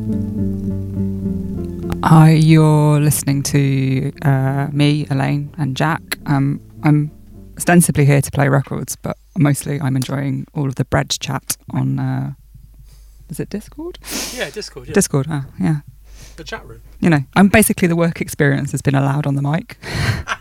Hi, you're listening to me, Elaine, and Jack. I'm ostensibly here to play records, but mostly I'm enjoying all of the bread chat on, is it Discord? Yeah, Discord, yeah. Discord, yeah. The chat room. You know, I'm basically the work experience has been allowed on the mic.